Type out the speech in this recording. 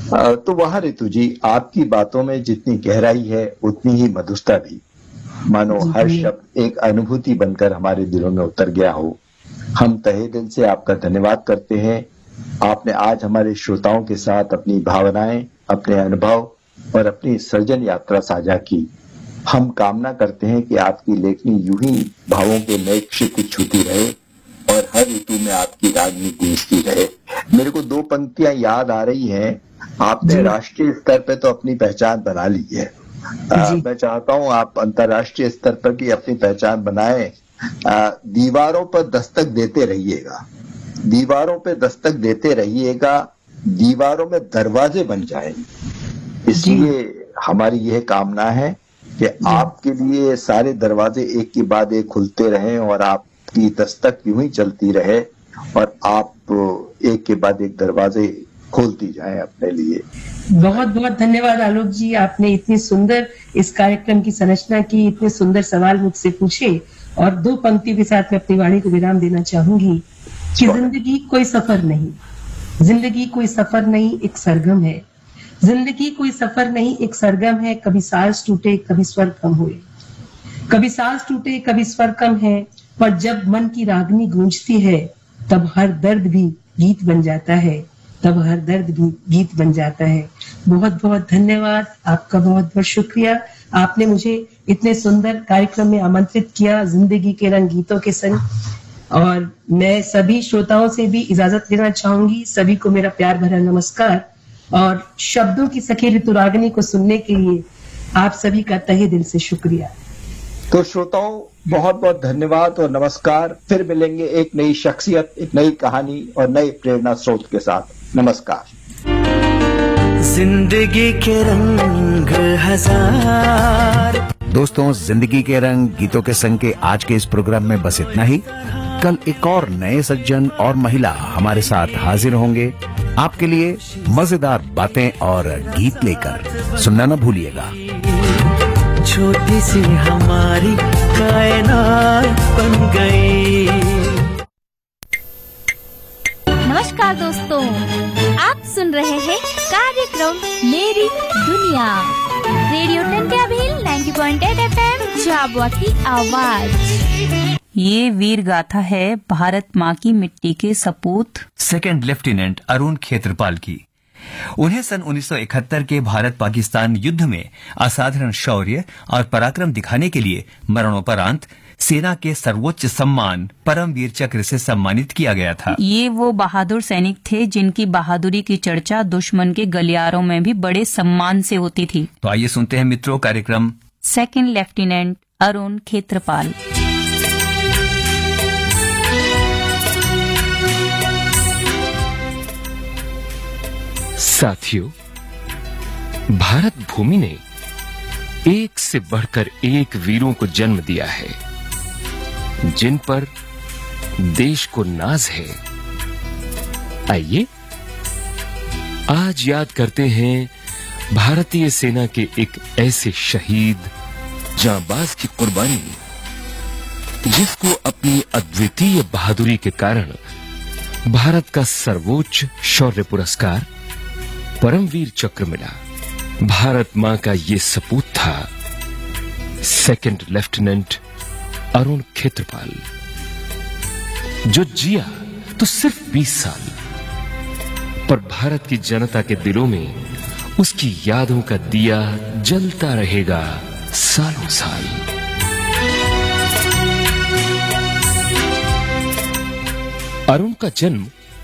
तो वहाँ ऋतु जी, आपकी बातों में जितनी गहराई है उतनी ही मधुरता भी। मानो हर शब्द एक अनुभूति बनकर हमारे दिलों में उतर गया हो। हम तहे दिल से आपका धन्यवाद करते हैं। आपने आज हमारे श्रोताओं के साथ अपनी भावनाएं, अपने अनुभव और अपनी सर्जन यात्रा साझा की। हम कामना करते हैं कि आपकी लेखनी यूं ही भावों के नए क्षितिज छूती रहे और हर ऋतु में आपकी रागनी गूंजती रहे। मेरे को दो पंक्तियां याद आ रही हैं। आपने राष्ट्रीय स्तर पे तो अपनी पहचान बना ली है। मैं चाहता हूं आप अंतर्राष्ट्रीय स्तर पर भी अपनी पहचान बनाएं। दीवारों पर दस्तक देते रहिएगा, दीवारों पे दस्तक देते रहिएगा, दीवारों में दरवाजे बन जाएं। इसलिए हमारी यह कामना है कि आपके लिए सारे दरवाजे एक के बाद एक खुलते रहें और आपकी दस्तक यूं ही चलती रहे और आप एक के बाद एक दरवाजे खोलती जाएं अपने लिए। बहुत बहुत धन्यवाद आलोक जी, आपने इतनी सुंदर इस कार्यक्रम की संरचना की, इतने सुंदर सवाल मुझसे पूछे और दो पंक्ति के साथ मैं अपनी वाणी को विराम देना चाहूंगी कि जिंदगी कोई सफर नहीं, जिंदगी कोई सफर नहीं, एक सरगम है। जिंदगी कोई सफर नहीं, एक सरगम है। कभी सांस टूटे, कभी स्वर कम हुए, कभी सांस टूटे, कभी स्वर कम है, पर जब मन की रागनी गूंजती है तब हर दर्द भी गीत बन जाता है, तब हर दर्द भी गीत बन जाता है। बहुत बहुत धन्यवाद, आपका बहुत बहुत शुक्रिया। आपने मुझे इतने सुंदर कार्यक्रम में आमंत्रित किया, जिंदगी के रंग गीतों के संग। और मैं सभी श्रोताओं से भी इजाजत लेना चाहूंगी। सभी को मेरा प्यार भरा नमस्कार और शब्दों की सखी ऋतुरागिनी को सुनने के लिए आप सभी का तहे दिल से शुक्रिया। तो श्रोताओं, बहुत बहुत धन्यवाद और नमस्कार। फिर मिलेंगे एक नई शख्सियत, एक नई कहानी और नए प्रेरणा स्रोत के साथ। नमस्कार। जिंदगी के रंग हजार। दोस्तों, जिंदगी के रंग गीतों के संग के आज के इस प्रोग्राम में बस इतना ही। कल एक और नए सज्जन और महिला हमारे साथ हाजिर होंगे आपके लिए मजेदार बातें और गीत लेकर। सुनना न भूलिएगा। छोटी सी हमारी कायनात बन गई। नमस्कार दोस्तों, आप सुन रहे हैं कार्यक्रम मेरी दुनिया, रेडियो टंट्या भील 90.8 FM झाबुआ की आवाज। ये वीर गाथा है भारत माँ की मिट्टी के सपूत सेकंड लेफ्टिनेंट अरुण खेत्रपाल की। उन्हें सन 1971 के भारत पाकिस्तान युद्ध में असाधारण शौर्य और पराक्रम दिखाने के लिए मरणोपरांत सेना के सर्वोच्च सम्मान परमवीर चक्र से सम्मानित किया गया था। ये वो बहादुर सैनिक थे जिनकी बहादुरी की चर्चा दुश्मन के गलियारों में भी बड़े सम्मान से होती थी। तो आइए सुनते हैं मित्रों कार्यक्रम सेकंड लेफ्टिनेंट अरुण खेत्रपाल। साथियों, भारत भूमि ने एक से बढ़कर एक वीरों को जन्म दिया है जिन पर देश को नाज है। आइए आज याद करते हैं भारतीय सेना के एक ऐसे शहीद जांबाज की कुर्बानी जिसको अपनी अद्वितीय बहादुरी के कारण भारत का सर्वोच्च शौर्य पुरस्कार परमवीर चक्र मिला। भारत मां का ये सपूत था सेकंड लेफ्टिनेंट अरुण खेत्रपाल, जो जिया तो सिर्फ 20 साल, पर भारत की जनता के दिलों में उसकी यादों का दिया जलता रहेगा सालों साल। अरुण का जन्म